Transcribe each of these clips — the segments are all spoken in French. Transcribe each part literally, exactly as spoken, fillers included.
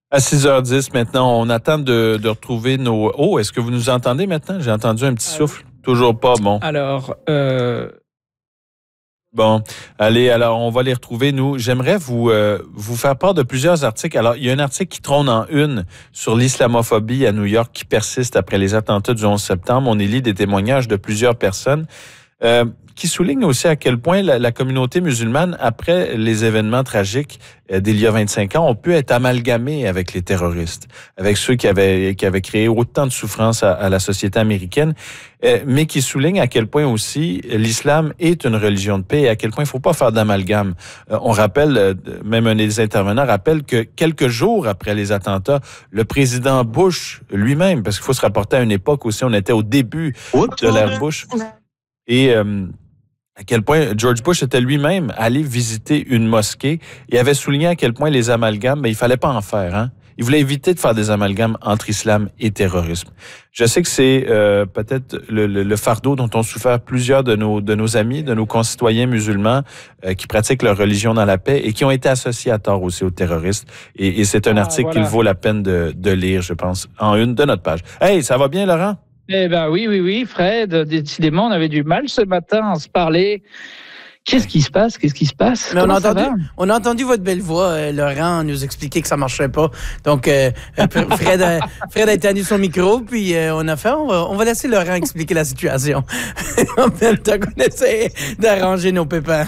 À six heures dix maintenant, on attend de, de retrouver nos... Oh, est-ce que vous nous entendez maintenant? J'ai entendu un petit souffle. Toujours pas, bon. Alors... Euh... Bon, allez, alors on va les retrouver, nous. J'aimerais vous euh, vous faire part de plusieurs articles. Alors, il y a un article qui trône en une sur l'islamophobie à New York qui persiste après les attentats du onze septembre. On y lit des témoignages de plusieurs personnes euh, qui soulignent aussi à quel point la, la communauté musulmane, après les événements tragiques euh, d'il y a vingt-cinq ans, ont pu être amalgamée avec les terroristes, avec ceux qui avaient qui avaient créé autant de souffrance à, à la société américaine. Euh, mais qui souligne à quel point aussi l'islam est une religion de paix et à quel point il ne faut pas faire d'amalgame. Euh, on rappelle, euh, même un des intervenants rappelle que quelques jours après les attentats, le président Bush lui-même, parce qu'il faut se rapporter à une époque aussi, on était au début de l'ère Bush, et euh, à quel point George Bush était lui-même allé visiter une mosquée et avait souligné à quel point les amalgames, mais il fallait pas en faire, hein. Il voulait éviter de faire des amalgames entre islam et terrorisme. Je sais que c'est euh, peut-être le, le, le fardeau dont ont souffert plusieurs de nos, de nos amis, de nos concitoyens musulmans euh, qui pratiquent leur religion dans la paix et qui ont été associés à tort aussi aux terroristes. Et, et c'est un Ah, article voilà. qu'il vaut la peine de, de lire, je pense, en une de notre page. Hey, ça va bien, Laurent? Eh ben oui, oui, oui, Fred, décidément, on avait du mal ce matin à se parler. Qu'est-ce qui se passe? Qu'est-ce qui se passe? Mais on a, Comment ça entendu, va? on a entendu votre belle voix, euh, Laurent, nous expliquer que ça marchait pas. Donc, euh, Fred, a, Fred a éteint son micro, puis euh, on a fait, on va, on va laisser Laurent expliquer la situation. En même temps qu'on essaie d'arranger nos pépins.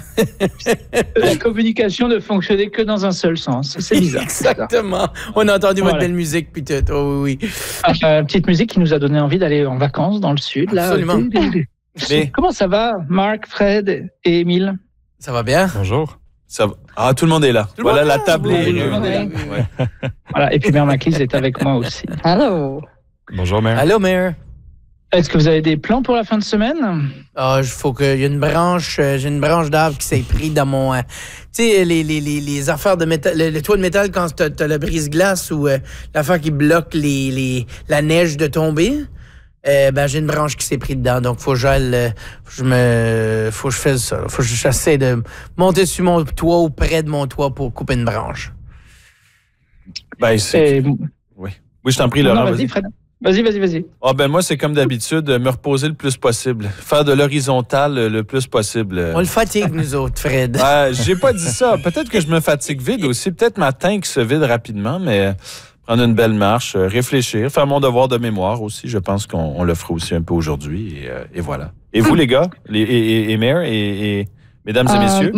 La communication ne fonctionnait que dans un seul sens. C'est bizarre. Exactement. On a entendu Voilà. votre belle musique, puis tout. Oh, oui, oui. Euh, petite musique qui nous a donné envie d'aller en vacances dans le sud. Là. Absolument. Mais- Comment ça va, Marc, Fred et Émile? Ça va bien? Bonjour. Ça va. Ah, tout le monde est là. le Voilà, monde la est là. table Oui, est... tout le monde est là. Ouais. Voilà. Et puis Mère Maclise est avec moi aussi. Hello. Bonjour, Mère. Allô, Mayor? Est-ce que vous avez des plans pour la fin de semaine? Ah, il faut qu'il y ait une branche, euh, j'ai une branche d'arbre qui s'est pris dans mon... euh, tu sais, les, les, les, les affaires de métal, le, le toit de métal quand t'as, t'as le brise-glace ou euh, l'affaire qui bloque les, les, la neige de tomber, euh, ben j'ai une branche qui s'est pris dedans. Donc, faut que j'aille... euh, je me... Faut que je fasse ça. Faut que j'essaie de monter sur mon toit ou près de mon toit pour couper une branche. Ben, c'est... Et... Oui. Oui, je t'en prie, Non, Laurent. non, vas-y. vas-y, Fred. Vas-y, vas-y, vas-y. Ah ben moi, c'est comme d'habitude, me reposer le plus possible. Faire de l'horizontal le plus possible. On le fatigue, nous autres, Fred. Ah, j'ai pas dit ça. Peut-être que je me fatigue vite aussi. Peut-être ma tank se vide rapidement, mais prendre une belle marche, réfléchir, faire mon devoir de mémoire aussi. Je pense qu'on on le fera aussi un peu aujourd'hui. Et, euh, et voilà. Et vous, les gars, les, et, et, et Mère, et, et mesdames et Euh, messieurs?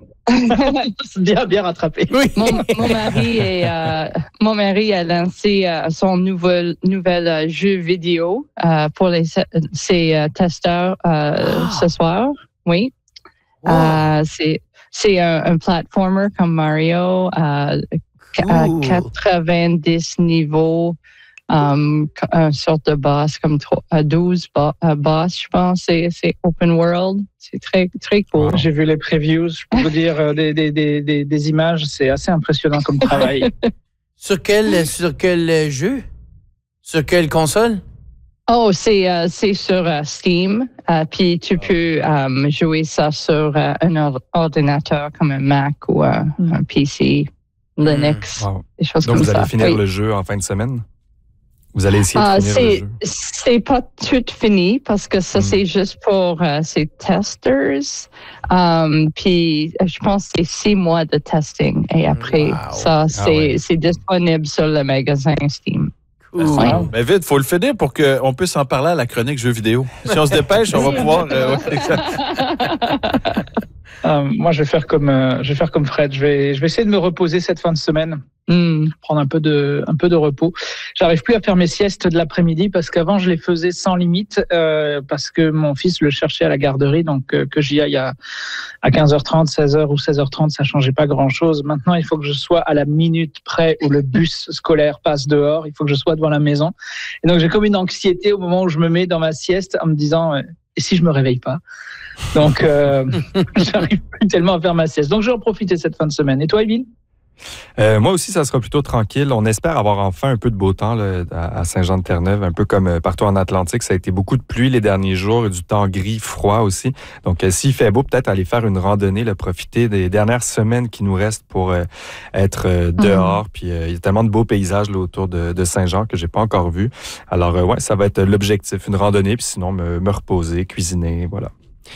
Bien, bien rattrapé. Oui. Mon, mon mari est, euh, mon mari a lancé euh, son nouvel nouvel euh, jeu vidéo euh, pour les ses euh, testeurs euh, Ah. ce soir. Oui. Wow. Euh, c'est c'est un, un platformer comme Mario euh, à Cool. quatre-vingt-dix niveaux. Um, un sorte de boss comme tro- à douze bo- euh, boss, je pense. C'est, c'est open world. C'est très, très cool. J'ai vu les previews. Je peux vous dire euh, des, des, des, des, des images. C'est assez impressionnant comme travail. Sur quel, sur quel jeu? Sur quelle console? Oh, c'est, euh, c'est sur euh, Steam. Euh, puis tu peux um, jouer ça sur euh, un or- ordinateur comme un Mac ou euh, Mm. un P C, Linux, Wow. des choses Donc, comme vous ça. allez finir Oui. le jeu en fin de semaine? Vous allez essayer de Ah, finir le c'est, jeu? c'est pas tout fini parce que ça, Mm. c'est juste pour euh, ces testers. Um, puis, euh, je pense que c'est six mois de testing. Et après, Wow. ça, c'est, ouais. c'est disponible sur le magasin Steam. Cool. Ouais. Mais vite, faut le finir pour qu'on puisse en parler à la chronique jeux vidéo. Si on se dépêche, on va pouvoir... euh, ouais, Euh, moi, je vais faire comme euh, je vais faire comme Fred. Je vais je vais essayer de me reposer cette fin de semaine, Hmm. prendre un peu de un peu de repos. J'arrive plus à faire mes siestes de l'après-midi parce qu'avant je les faisais sans limite euh, parce que mon fils le cherchait à la garderie, donc euh, que j'y aille à à quinze heures trente, seize heures ou seize heures trente, ça changeait pas grand-chose. Maintenant, il faut que je sois à la minute près où le bus scolaire passe dehors. Il faut que je sois devant la maison. Et donc j'ai comme une anxiété au moment où je me mets dans ma sieste en me disant euh, et si je me réveille pas? Donc, euh, j'arrive plus tellement à faire ma sieste. Donc, je vais en profiter cette fin de semaine. Et toi, Émile? Euh, moi aussi, ça sera plutôt tranquille. On espère avoir enfin un peu de beau temps là, à Saint-Jean-de-Terre-Neuve, un peu comme partout en Atlantique. Ça a été beaucoup de pluie les derniers jours, du temps gris, froid aussi. Donc, euh, s'il fait beau, peut-être aller faire une randonnée, là, profiter des dernières semaines qui nous restent pour euh, être euh, dehors. Mmh. Puis, euh, il y a tellement de beaux paysages là, autour de, de Saint-Jean que j'ai pas encore vu. Alors, euh, ouais, ça va être l'objectif, une randonnée, puis sinon, me, me reposer, cuisiner, voilà.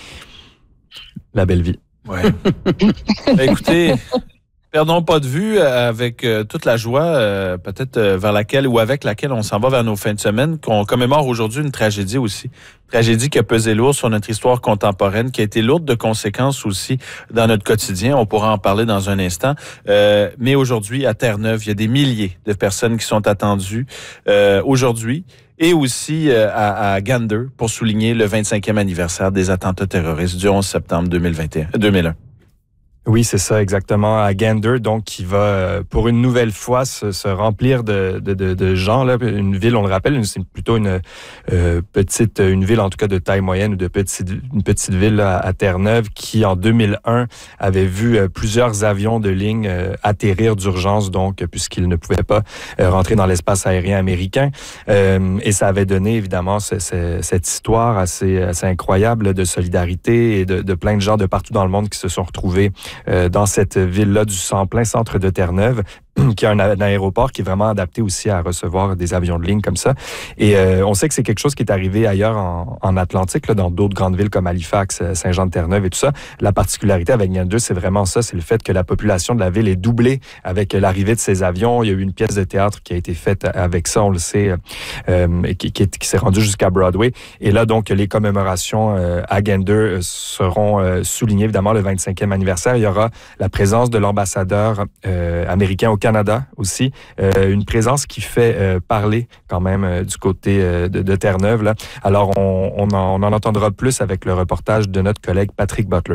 La belle vie. Ouais. Ben, écoutez... Perdons pas de vue avec euh, toute la joie, euh, peut-être euh, vers laquelle ou avec laquelle on s'en va vers nos fins de semaine, qu'on commémore aujourd'hui une tragédie aussi. Une tragédie qui a pesé lourd sur notre histoire contemporaine, qui a été lourde de conséquences aussi dans notre quotidien. On pourra en parler dans un instant. Euh, mais aujourd'hui, à Terre-Neuve, il y a des milliers de personnes qui sont attendues euh, aujourd'hui. Et aussi euh, à, à Gander pour souligner le vingt-cinquième anniversaire des attentats terroristes du onze septembre deux mille vingt et un, deux mille un. Oui, c'est ça, exactement. À Gander, donc, qui va, pour une nouvelle fois, se, se remplir de, de, de, de gens. Là. Une ville, on le rappelle, c'est plutôt une euh, petite, une ville, en tout cas, de taille moyenne ou de petite, une petite ville là, à Terre-Neuve qui, en deux mille un, avait vu euh, plusieurs avions de ligne euh, atterrir d'urgence, donc, puisqu'ils ne pouvaient pas euh, rentrer dans l'espace aérien américain. Euh, et ça avait donné, évidemment, ce, ce, cette histoire assez, assez incroyable de solidarité et de, de plein de gens de partout dans le monde qui se sont retrouvés Euh, dans cette ville-là du en plein centre de Terre-Neuve, qui a un, un aéroport qui est vraiment adapté aussi à recevoir des avions de ligne comme ça. Et euh, on sait que c'est quelque chose qui est arrivé ailleurs en, en Atlantique, là, dans d'autres grandes villes comme Halifax, Saint-Jean-de-Terre-Neuve et tout ça. La particularité avec Gander, c'est vraiment ça, c'est le fait que la population de la ville est doublée avec l'arrivée de ces avions. Il y a eu une pièce de théâtre qui a été faite avec ça, on le sait, euh, et qui, qui, qui s'est rendue jusqu'à Broadway. Et là, donc, les commémorations euh, à Gander seront euh, soulignées, évidemment, le vingt-cinquième anniversaire. Il y aura la présence de l'ambassadeur euh, américain au Canada aussi, euh, une présence qui fait euh, parler quand même euh, du côté euh, de, de Terre-Neuve. Là. Alors, on, on, en, on en entendra plus avec le reportage de notre collègue Patrick Butler.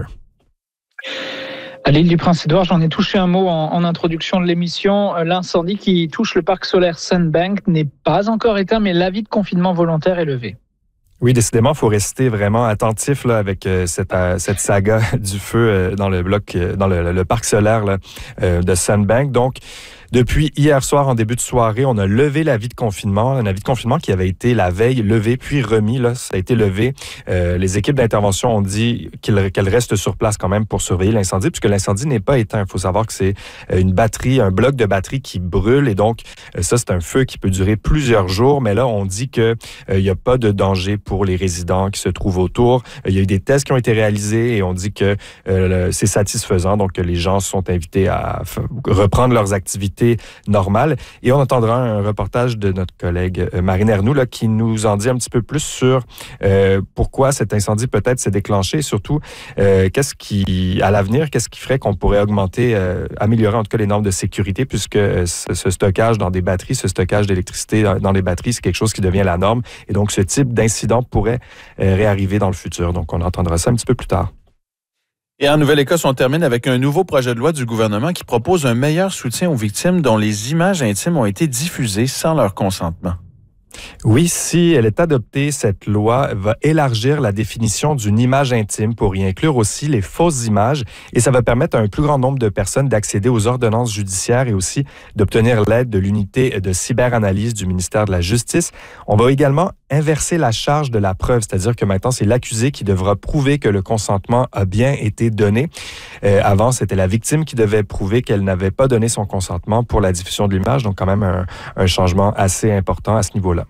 À l'île du Prince-Édouard, j'en ai touché un mot en, en introduction de l'émission. L'incendie qui touche le parc solaire Sunbank n'est pas encore éteint, mais l'avis de confinement volontaire est levé. Oui, décidément, il faut rester vraiment attentif là, avec euh, cette, euh, cette saga du feu euh, dans le bloc, euh, dans le, le parc solaire là, euh, de Sunbank. Donc, depuis hier soir, en début de soirée, on a levé l'avis de confinement, un avis de confinement qui avait été la veille levé puis remis. Là, ça a été levé. Euh, les équipes d'intervention ont dit qu'elles, qu'elles restent sur place quand même pour surveiller l'incendie, puisque l'incendie n'est pas éteint. Il faut savoir que c'est une batterie, un bloc de batterie qui brûle, et donc ça, c'est un feu qui peut durer plusieurs jours. Mais là, on dit que il n'y a pas de danger pour les résidents qui se trouvent autour. Il y a eu des tests qui ont été réalisés et on dit que euh, c'est satisfaisant, donc que les gens sont invités à f- reprendre leurs activités normales. Et on entendra un reportage de notre collègue Marine Ernoult là, qui nous en dit un petit peu plus sur euh, pourquoi cet incendie peut-être s'est déclenché et surtout euh, qu'est-ce qui, à l'avenir, qu'est-ce qui ferait qu'on pourrait augmenter, euh, améliorer en tout cas les normes de sécurité, puisque euh, ce, ce stockage dans des batteries, ce stockage d'électricité dans, dans les batteries, c'est quelque chose qui devient la norme. Et donc, ce type d'incident pourrait euh, réarriver dans le futur. Donc, on entendra ça un petit peu plus tard. Et en Nouvelle-Écosse, on termine avec un nouveau projet de loi du gouvernement qui propose un meilleur soutien aux victimes dont les images intimes ont été diffusées sans leur consentement. Oui, si elle est adoptée, cette loi va élargir la définition d'une image intime pour y inclure aussi les fausses images et ça va permettre à un plus grand nombre de personnes d'accéder aux ordonnances judiciaires et aussi d'obtenir l'aide de l'unité de cyberanalyse du ministère de la Justice. On va également inverser la charge de la preuve, c'est-à-dire que maintenant, c'est l'accusé qui devra prouver que le consentement a bien été donné. Euh, avant, c'était la victime qui devait prouver qu'elle n'avait pas donné son consentement pour la diffusion de l'image, donc quand même un, un changement assez important à ce niveau-là.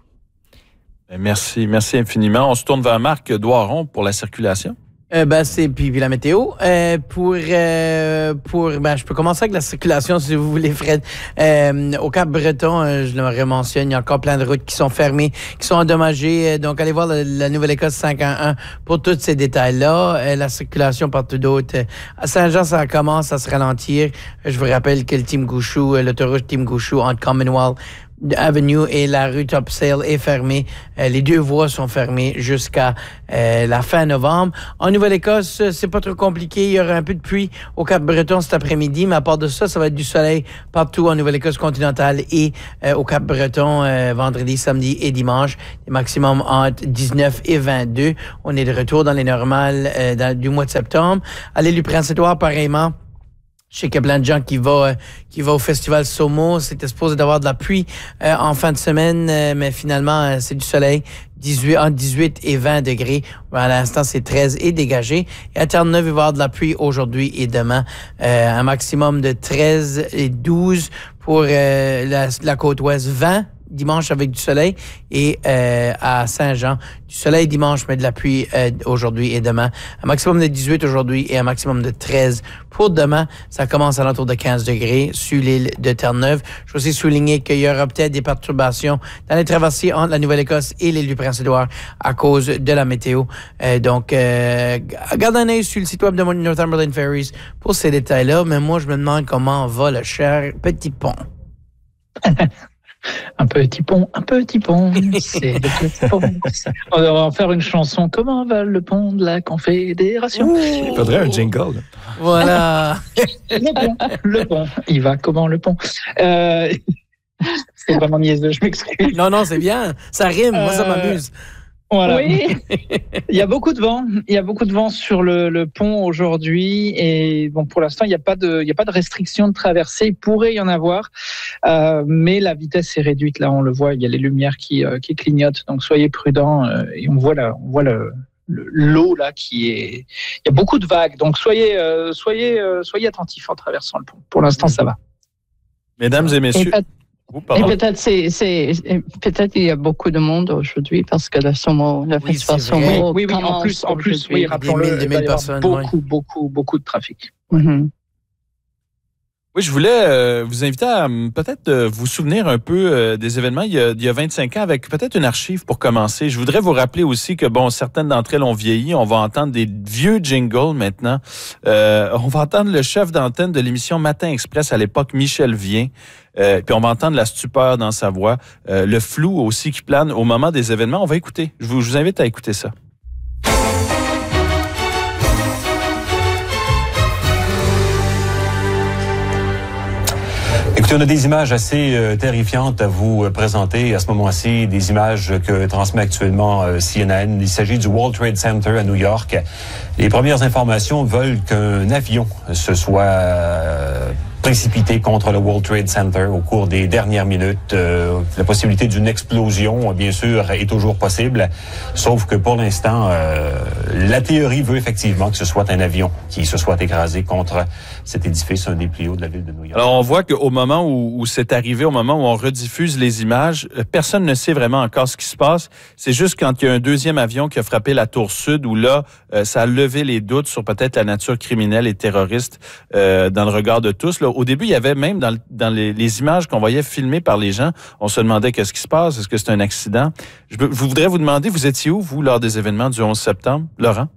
Merci, merci infiniment. On se tourne vers Marc Doiron pour la circulation. Euh, ben, c'est puis, puis la météo. Euh, pour euh, pour ben, je peux commencer avec la circulation si vous voulez, Fred. Euh, au Cap-Breton, euh, je le mentionne, il y a encore plein de routes qui sont fermées, qui sont endommagées. Donc, allez voir la, la Nouvelle-Écosse cinq un un pour tous ces détails-là. Euh, la circulation partout d'autres. À Saint-Jean, ça commence à se ralentir. Je vous rappelle que le Team Gouchou, l'autoroute Team Gouchou entre Commonwealth Avenue et la rue Topsail est fermée. Euh, les deux voies sont fermées jusqu'à euh, la fin novembre. En Nouvelle-Écosse, c'est pas trop compliqué. Il y aura un peu de pluie au Cap-Breton cet après-midi, mais à part de ça, ça va être du soleil partout en Nouvelle-Écosse continentale et euh, au Cap-Breton euh, vendredi, samedi et dimanche. Les maximums entre dix-neuf et vingt-deux. On est de retour dans les normales euh, dans, du mois de septembre. À l'île du Prince-Édouard, pareillement. Je sais qu'il y a plein de gens qui vont, euh, qui vont au Festival Somo. C'était supposé d'avoir de la pluie euh, en fin de semaine, euh, mais finalement, euh, c'est du soleil. dix-huit, entre dix-huit et vingt degrés. À l'instant, c'est treize et dégagé. Et à Terre-Neuve, il va y avoir de la pluie aujourd'hui et demain. Euh, un maximum de treize et douze pour euh, la, la côte ouest, vingt dimanche avec du soleil, et euh, à Saint-Jean, du soleil dimanche, mais de la pluie euh, aujourd'hui et demain. Un maximum de dix-huit aujourd'hui et un maximum de treize pour demain. Ça commence à l'entour de quinze degrés sur l'île de Terre-Neuve. Je veux aussi souligner qu'il y aura peut-être des perturbations dans les traversées entre la Nouvelle-Écosse et l'île du Prince-Édouard à cause de la météo. Euh, donc, euh, garde un œil sur le site web de Northumberland Ferries pour ces détails-là. Mais moi, je me demande comment va le cher petit pont. Un petit pont, un petit pont, c'est le petit pont. On va en faire une chanson. Comment va le pont de la Confédération? Ouh, il faudrait un jingle. Voilà. Le pont, le pont. Il va comment le pont? Euh, c'est vraiment niaiseux, je m'excuse. Non, non, c'est bien. Ça rime. Moi, ça Euh, m'amuse. Voilà. Oui. Il y a beaucoup de vent. Il y a beaucoup de vent sur le, le pont aujourd'hui. Et bon, pour l'instant, il n'y a pas de, il y a pas de restriction de traversée. Il pourrait y en avoir, euh, mais la vitesse est réduite. Là, on le voit. Il y a les lumières qui, euh, qui clignotent. Donc, soyez prudents. Euh, et on voit là, on voit le, le, l'eau là qui est. Il y a beaucoup de vagues. Donc, soyez, euh, soyez, euh, soyez attentifs en traversant le pont. Pour l'instant, ça va. Mesdames et messieurs. Et, peut- Oh, et pardon. peut-être c'est, c'est peut-être il y a beaucoup de monde aujourd'hui parce que le Somo, le Oui, festival c'est vrai. Somo Oui, oui. En commence plus, en plus, aujourd'hui. oui. Rappelons-le, Des mille, des il va y mille avoir personnes, beaucoup, beaucoup, beaucoup de trafic. Mhm. Oui, je voulais euh, vous inviter à euh, peut-être euh, vous souvenir un peu euh, des événements il y, a, il y a vingt-cinq ans avec peut-être une archive pour commencer. Je voudrais vous rappeler aussi que, bon, certaines d'entre elles ont vieilli. On va entendre des vieux jingles maintenant. Euh, on va entendre le chef d'antenne de l'émission Matin Express à l'époque, Michel Vien. Euh, puis on va entendre la stupeur dans sa voix, euh, le flou aussi qui plane au moment des événements. On va écouter. Je vous, je vous invite à écouter ça. Écoutez, on a des images assez euh, terrifiantes à vous euh, présenter à ce moment-ci, des images que transmet actuellement euh, C N N. Il s'agit du World Trade Center à New York. Les premières informations veulent qu'un avion se soit euh, précipité contre le World Trade Center au cours des dernières minutes. Euh, la possibilité d'une explosion, bien sûr, est toujours possible, sauf que pour l'instant, euh, la théorie veut effectivement que ce soit un avion qui se soit écrasé contre cet édifice, un des plus hauts de la ville de New York. Alors, on voit qu'au moment où, où c'est arrivé, au moment où on rediffuse les images, personne ne sait vraiment encore ce qui se passe. C'est juste quand il y a un deuxième avion qui a frappé la tour sud où là, euh, ça a levé les doutes sur peut-être la nature criminelle et terroriste euh, dans le regard de tous. Là, au début, il y avait même dans, le, dans les, les images qu'on voyait filmées par les gens, on se demandait qu'est-ce qui se passe, est-ce que c'est un accident? Je, je voudrais vous demander, vous étiez où, vous, lors des événements du onze septembre? Laurent?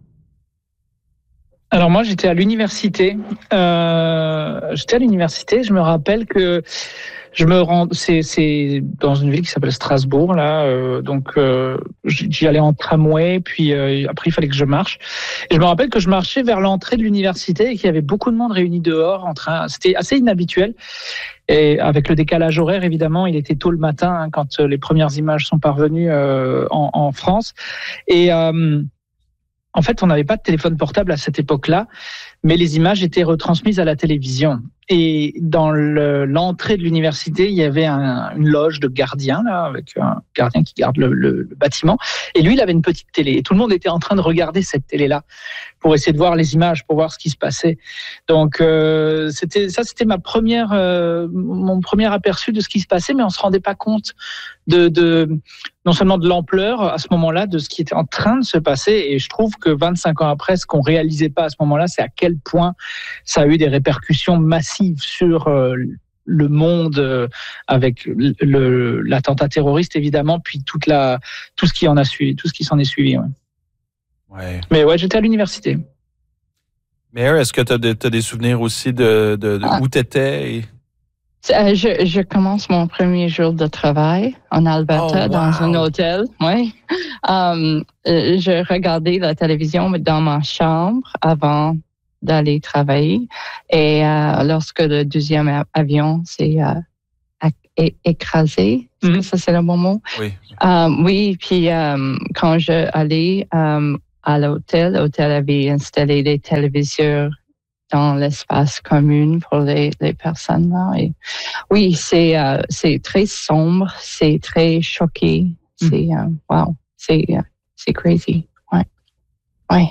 Alors moi, j'étais à l'université. Euh, j'étais à l'université. Je me rappelle que je me rends. C'est, c'est dans une ville qui s'appelle Strasbourg là. Euh, donc euh, j'y allais en tramway. Puis euh, après, il fallait que je marche. Et je me rappelle que je marchais vers l'entrée de l'université et qu'il y avait beaucoup de monde réuni dehors en train. C'était assez inhabituel. Et avec le décalage horaire, évidemment, il était tôt le matin hein, quand les premières images sont parvenues euh, en, en France. Et euh, En fait, on n'avait pas de téléphone portable à cette époque-là, mais les images étaient retransmises à la télévision. Et dans le, l'entrée de l'université, il y avait un, une loge de gardiens, là, avec un gardien qui garde le, le, le bâtiment. Et lui, il avait une petite télé. Et tout le monde était en train de regarder cette télé-là pour essayer de voir les images, pour voir ce qui se passait. Donc, euh, c'était, ça, c'était ma première, euh, mon premier aperçu de ce qui se passait, mais on se rendait pas compte de, de non seulement de l'ampleur à ce moment-là, de ce qui était en train de se passer. Et je trouve que vingt-cinq ans après, ce qu'on réalisait pas à ce moment-là, c'est à quel point ça a eu des répercussions massives sur euh, le monde euh, avec le, le, l'attentat terroriste évidemment, puis toute la tout ce qui en a suivi, tout ce qui s'en est suivi. Ouais. Ouais. Mais ouais, j'étais à l'université. Mayor, est-ce que tu as de, t'as des souvenirs aussi de, de, de Ah. où tu étais? Et... Euh, Je, je commence mon premier jour de travail en Alberta Oh, wow. dans un hôtel. Oui. Um, euh, je regardais la télévision dans ma chambre avant d'aller travailler. Et euh, lorsque le deuxième a- avion s'est euh, ac- é- écrasé, est-ce que Mhm. ça c'est le bon mot? Oui. Um, oui, puis um, quand je allais um, à l'hôtel, l'hôtel avait installé des téléviseurs dans l'espace commun pour les, les personnes là. Et oui, c'est euh, c'est très sombre, c'est très choqué, mm. c'est euh, wow, c'est euh, c'est crazy, ouais, ouais.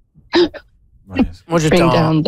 Moi, j'étais en...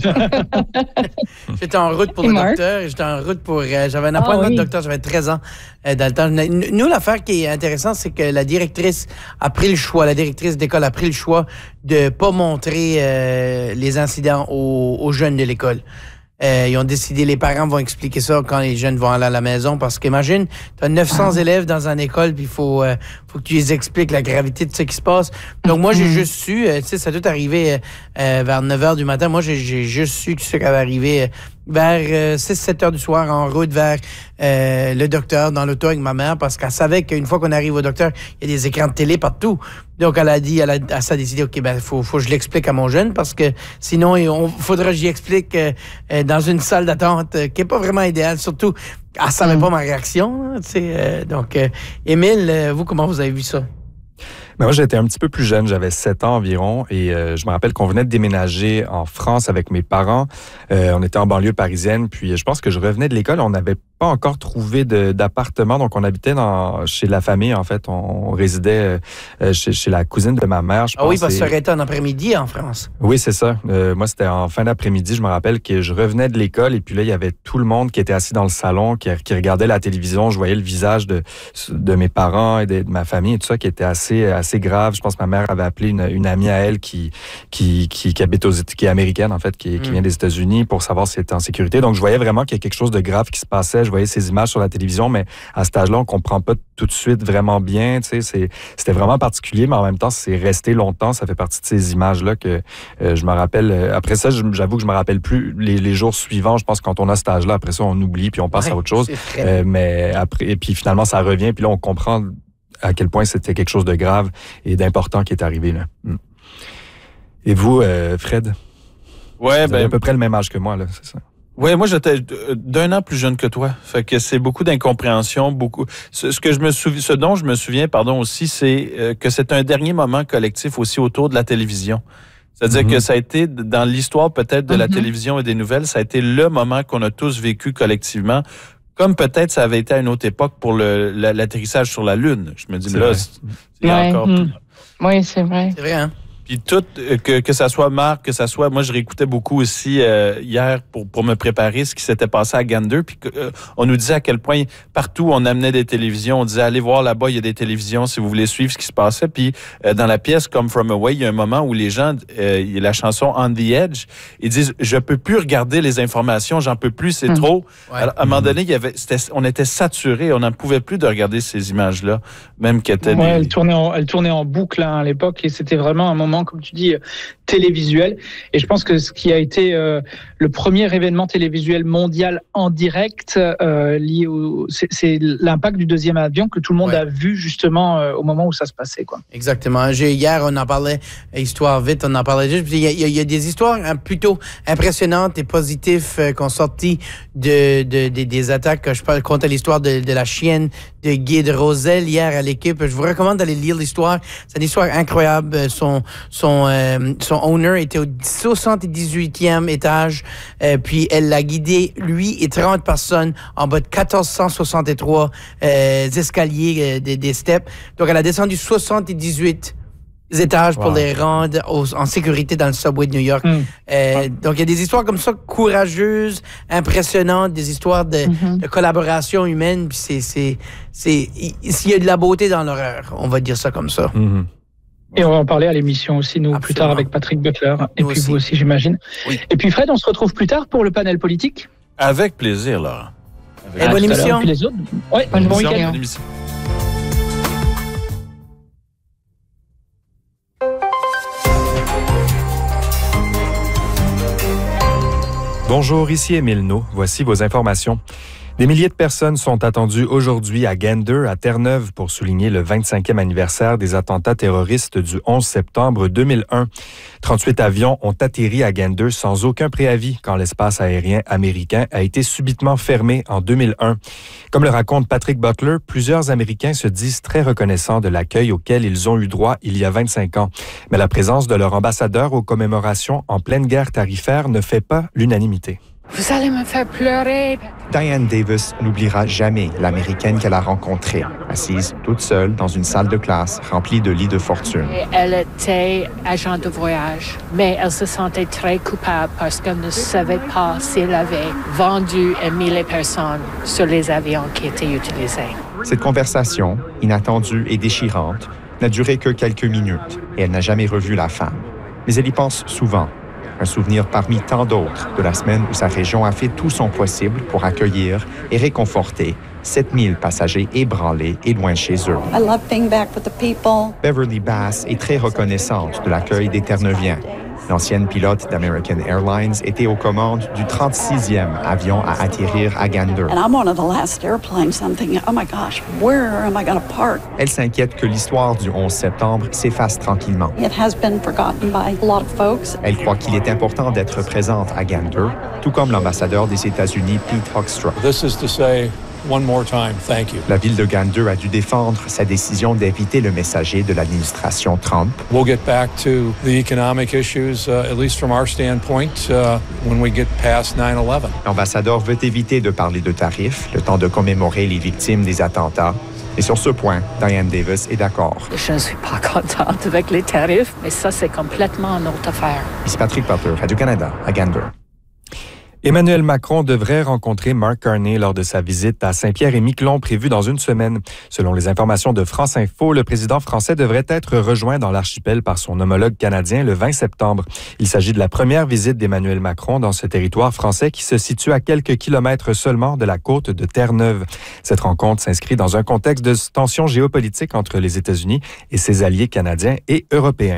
j'étais en route pour Et le Mark? docteur. J'étais en route pour... Euh, j'avais un appointement Ah, oui. de docteur, j'avais treize ans euh, dans le temps. Nous, l'affaire qui est intéressante, c'est que la directrice a pris le choix, la directrice d'école a pris le choix de pas montrer euh, les incidents aux, aux jeunes de l'école. Euh, ils ont décidé, les parents vont expliquer ça quand les jeunes vont aller à la maison, parce qu'imagine, tu as neuf cents ah. élèves dans une école, puis il faut, euh, faut que tu les expliques la gravité de ce qui se passe. Donc moi, j'ai juste su, euh, tu sais, ça a tout arrivé euh, vers neuf heures du matin. Moi, j'ai, j'ai juste su que ce qui avait arrivé euh, vers euh, six sept heures du soir, en route vers euh, le docteur, dans l'auto avec ma mère, parce qu'elle savait qu'une fois qu'on arrive au docteur, il y a des écrans de télé partout. Donc, elle a dit, elle a, elle a décidé, OK, ben, faut, faut que je l'explique à mon jeune, parce que sinon, il faudra que j'y explique euh, euh, dans une salle d'attente euh, qui est pas vraiment idéale. Surtout, elle savait mm. pas ma réaction, tu sais. Euh, donc, euh, Émile, euh, vous, comment vous avez vu ça? Mais moi, j'étais un petit peu plus jeune, j'avais sept ans environ, et euh, je me rappelle qu'on venait de déménager en France avec mes parents. Euh, on était en banlieue parisienne, puis je pense que je revenais de l'école, on n'avait pas encore trouvé de, d'appartement, donc on habitait dans, chez la famille, en fait. On, on résidait euh, chez, chez la cousine de ma mère, je pense. Ah oui, parce que ça aurait été en après-midi en France. Oui, c'est ça. Euh, moi, c'était en fin d'après-midi, je me rappelle que je revenais de l'école, et puis là, il y avait tout le monde qui était assis dans le salon, qui, qui regardait la télévision. Je voyais le visage de, de mes parents et de, de ma famille et tout ça, qui était assez... assez grave. Je pense que ma mère avait appelé une, une amie à elle qui, qui, qui, qui habite aux États-Unis, qui est américaine, en fait, qui, qui vient des États-Unis, pour savoir si elle était en sécurité. Donc, je voyais vraiment qu'il y a quelque chose de grave qui se passait. Je voyais ces images sur la télévision, mais à cet âge-là, on comprend pas tout de suite vraiment bien. Tu sais, c'est, c'était vraiment particulier, mais en même temps, c'est resté longtemps. Ça fait partie de ces images-là que euh, je me rappelle. Après ça, j'avoue que je me rappelle plus les, les jours suivants. Je pense que quand on a cet âge-là, après ça, on oublie puis on passe ouais, à autre chose. Euh, mais après, et puis finalement, ça revient. Puis là, on comprend à quel point c'était quelque chose de grave et d'important qui est arrivé là. Et vous, euh, Fred? Ouais, vous ben avez à peu près le même âge que moi, là, c'est ça? Ouais, moi j'étais d'un an plus jeune que toi. Fait que c'est beaucoup d'incompréhension, beaucoup. Ce, ce que je me souviens, ce dont je me souviens, pardon aussi, c'est euh, que c'est un dernier moment collectif aussi autour de la télévision. C'est-à-dire mm-hmm. que ça a été, dans l'histoire peut-être de mm-hmm. la télévision et des nouvelles, ça a été le moment qu'on a tous vécu collectivement. Comme peut-être ça avait été à une autre époque pour le, la, l'atterrissage sur la Lune. Je me dis, c'est mais là, vrai. c'est, c'est ouais, encore hmm. plus. Oui, c'est vrai. C'est vrai, hein? Puis tout, que, que ça soit Marc, que ça soit... Moi, je réécoutais beaucoup aussi euh, hier pour, pour me préparer ce qui s'était passé à Gander. Puis euh, on nous disait à quel point partout on amenait des télévisions. On disait, allez voir là-bas, il y a des télévisions si vous voulez suivre ce qui se passait. Puis euh, dans la pièce Come From Away, il y a un moment où les gens, euh, il y a la chanson On the Edge, ils disent, je peux plus regarder les informations, j'en peux plus, c'est mmh. trop. Ouais. Alors, à un moment donné, il y avait, c'était, on était saturés, on n'en pouvait plus de regarder ces images-là, même qui étaient... Ouais, des... elle tournait en, elle tournait en boucle hein, à l'époque et c'était vraiment un moment, comme tu dis, télévisuel. Et je pense que ce qui a été euh, le premier événement télévisuel mondial en direct euh, lié au, c'est, c'est l'impact du deuxième avion que tout le monde ouais. a vu justement euh, au moment où ça se passait, quoi. Exactement. J'ai, hier, on en parlait, histoire vite, on en parlait juste. Il y a, il y a des histoires hein, plutôt impressionnantes et positives euh, qui ont sorti de, de, de, des attaques. Je parle contre l'histoire de, de la chienne de Guy de Roselle hier à l'équipe. Je vous recommande d'aller lire l'histoire. C'est une histoire incroyable. Son, son, euh, son owner était au soixante-dix-huitième étage, euh, puis elle l'a guidé, lui et trente personnes, en bas de quatorze cent soixante-trois euh, escaliers euh, des, des steps. Donc, elle a descendu soixante-dix-huit étages wow. pour les rendre au, en sécurité dans le subway de New York. Mm. Euh, donc, il y a des histoires comme ça, courageuses, impressionnantes, des histoires de, mm-hmm. de collaboration humaine. Puis c'est, c'est, c'est, il y a de la beauté dans l'horreur, on va dire ça comme ça. Mm-hmm. Et on va en parler à l'émission aussi, nous, Absolument. Plus tard avec Patrick Butler. Et nous puis aussi. Vous aussi, j'imagine. Oui. Et puis Fred, on se retrouve plus tard pour le panel politique. Avec plaisir, Laura. Et bonne émission. Puis les autres. Ouais, bonne bon émission. week-end. émission. Bonjour, ici Émile No. Voici vos informations. Des milliers de personnes sont attendues aujourd'hui à Gander, à Terre-Neuve, pour souligner le vingt-cinquième anniversaire des attentats terroristes du onze septembre deux mille un. trente-huit avions ont atterri à Gander sans aucun préavis quand l'espace aérien américain a été subitement fermé en deux mille un. Comme le raconte Patrick Butler, plusieurs Américains se disent très reconnaissants de l'accueil auquel ils ont eu droit il y a vingt-cinq ans. Mais la présence de leur ambassadeur aux commémorations en pleine guerre tarifaire ne fait pas l'unanimité. Vous allez me faire pleurer. Diane Davis n'oubliera jamais l'Américaine qu'elle a rencontrée, assise toute seule dans une salle de classe remplie de lits de fortune. Et elle était agent de voyage, mais elle se sentait très coupable parce qu'elle ne savait pas s'il avait vendu et mis les personnes sur les avions qui étaient utilisés. Cette conversation, inattendue et déchirante, n'a duré que quelques minutes et elle n'a jamais revu la femme. Mais elle y pense souvent. Un souvenir parmi tant d'autres de la semaine où sa région a fait tout son possible pour accueillir et réconforter sept mille passagers ébranlés et loin de chez eux. I love being back with the people. Beverly Bass est très reconnaissante de l'accueil des Terre-Neuviens. L'ancienne pilote d'American Airlines était aux commandes du trente-sixième avion à atterrir à Gander. And I'm one of the last airplanes. I'm thinking, oh my gosh, where am I going to park? Elle s'inquiète que l'histoire du onze septembre s'efface tranquillement. It has been forgotten by a lot of folks. Elle croit qu'il est important d'être présente à Gander, tout comme l'ambassadeur des États-Unis, Pete Hoekstra. This is to say, one more time, thank you. La ville de Gander a dû défendre sa décision d'éviter le messager de l'administration Trump. We'll get back to the economic issues, uh, at least from our standpoint, uh, when we get past nine eleven. L'ambassadeur veut éviter de parler de tarifs, le temps de commémorer les victimes des attentats. Et sur ce point, Diane Davis est d'accord. Je ne suis pas contente avec les tarifs, mais ça, c'est complètement une autre affaire. Ici Patrick Butler, Radio-Canada, à Gander. Emmanuel Macron devrait rencontrer Mark Carney lors de sa visite à Saint-Pierre-et-Miquelon prévue dans une semaine. Selon les informations de France Info, le président français devrait être rejoint dans l'archipel par son homologue canadien le vingt septembre. Il s'agit de la première visite d'Emmanuel Macron dans ce territoire français qui se situe à quelques kilomètres seulement de la côte de Terre-Neuve. Cette rencontre s'inscrit dans un contexte de tension géopolitique entre les États-Unis et ses alliés canadiens et européens.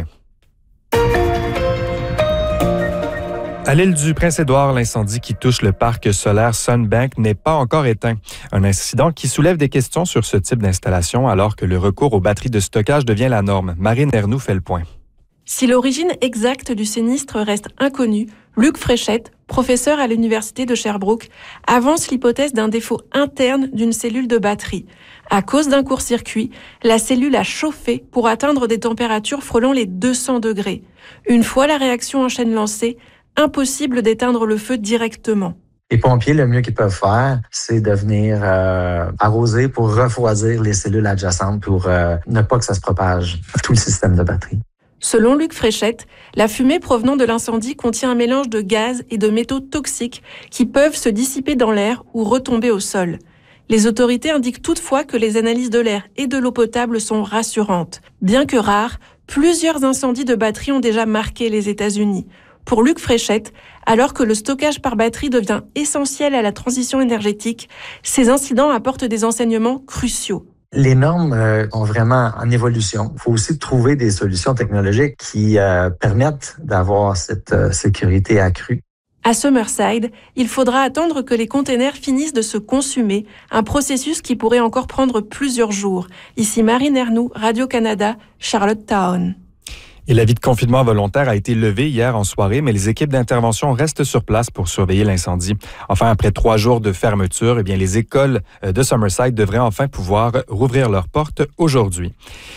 À l'île du Prince-Édouard, l'incendie qui touche le parc solaire Sunbank n'est pas encore éteint. Un incident qui soulève des questions sur ce type d'installation alors que le recours aux batteries de stockage devient la norme. Marine Ernoux fait le point. Si l'origine exacte du sinistre reste inconnue, Luc Fréchette, professeur à l'Université de Sherbrooke, avance l'hypothèse d'un défaut interne d'une cellule de batterie. À cause d'un court-circuit, la cellule a chauffé pour atteindre des températures frôlant les deux cents degrés. Une fois la réaction en chaîne lancée, impossible d'éteindre le feu directement. Les pompiers, le mieux qu'ils peuvent faire, c'est de venir euh, arroser pour refroidir les cellules adjacentes pour euh, ne pas que ça se propage à tout le système de batterie. Selon Luc Fréchette, la fumée provenant de l'incendie contient un mélange de gaz et de métaux toxiques qui peuvent se dissiper dans l'air ou retomber au sol. Les autorités indiquent toutefois que les analyses de l'air et de l'eau potable sont rassurantes. Bien que rares, plusieurs incendies de batterie ont déjà marqué les États-Unis. Pour Luc Fréchette, alors que le stockage par batterie devient essentiel à la transition énergétique, ces incidents apportent des enseignements cruciaux. Les normes euh, sont vraiment en évolution. Il faut aussi trouver des solutions technologiques qui euh, permettent d'avoir cette euh, sécurité accrue. À Summerside, il faudra attendre que les containers finissent de se consumer, un processus qui pourrait encore prendre plusieurs jours. Ici Marine Ernoux, Radio-Canada, Charlottetown. Et l'avis de confinement volontaire a été levé hier en soirée, mais les équipes d'intervention restent sur place pour surveiller l'incendie. Enfin, après trois jours de fermeture, eh bien, les écoles de Summerside devraient enfin pouvoir rouvrir leurs portes aujourd'hui.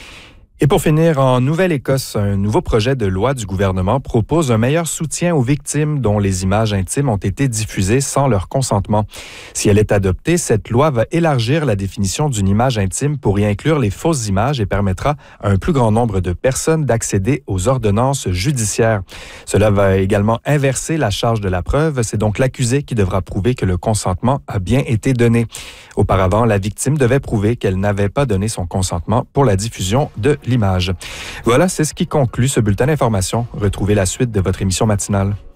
Et pour finir, en Nouvelle-Écosse, un nouveau projet de loi du gouvernement propose un meilleur soutien aux victimes dont les images intimes ont été diffusées sans leur consentement. Si elle est adoptée, cette loi va élargir la définition d'une image intime pour y inclure les fausses images et permettra à un plus grand nombre de personnes d'accéder aux ordonnances judiciaires. Cela va également inverser la charge de la preuve. C'est donc l'accusé qui devra prouver que le consentement a bien été donné. Auparavant, la victime devait prouver qu'elle n'avait pas donné son consentement pour la diffusion de l'image. Voilà, c'est ce qui conclut ce bulletin d'information. Retrouvez la suite de votre émission matinale.